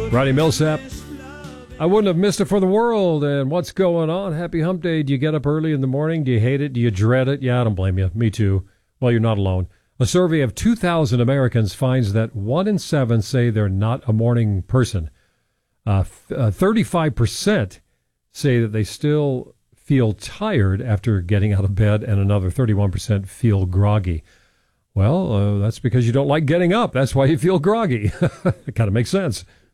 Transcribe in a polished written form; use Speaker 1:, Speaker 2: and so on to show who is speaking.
Speaker 1: Rodney Millsap. I wouldn't have missed it for the world. And what's going on? Happy hump day. Do you get up early in the morning? Do you hate it? Do you dread it? Yeah, I don't blame you. Me too. Well, you're not alone. A survey of 2,000 Americans finds that 1 in 7 say they're not a morning person. 35% say that they still feel tired after getting out of bed, and another 31% feel groggy. Well, that's because you don't like getting up. That's why you feel groggy. It kind of makes sense.